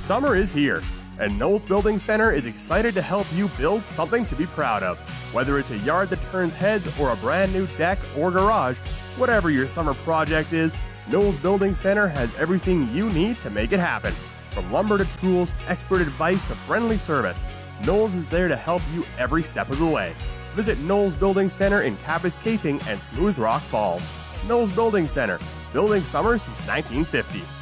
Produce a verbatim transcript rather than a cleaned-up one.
Summer is here, and Knowles Building Center is excited to help you build something to be proud of. Whether it's a yard that turns heads or a brand new deck or garage, whatever your summer project is, Knowles Building Center has everything you need to make it happen. From lumber to tools, expert advice to friendly service, Knowles is there to help you every step of the way. Visit Knowles Building Center in Kapuskasing and Smooth Rock Falls. Knowles Building Center, building summer since nineteen fifty.